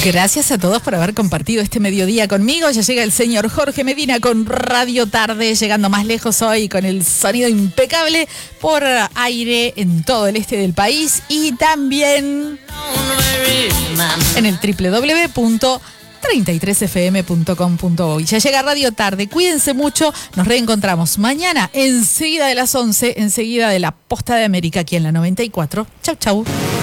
Gracias a todos por haber compartido este mediodía conmigo. Ya llega el señor Jorge Medina con Radio Tarde, llegando más lejos hoy con el sonido impecable por aire en todo el este del país y también en el www.33fm.com.uy. Ya llega Radio Tarde, cuídense mucho, nos reencontramos mañana enseguida de las 11, enseguida de la Posta de América aquí en la 94. Chau, chau.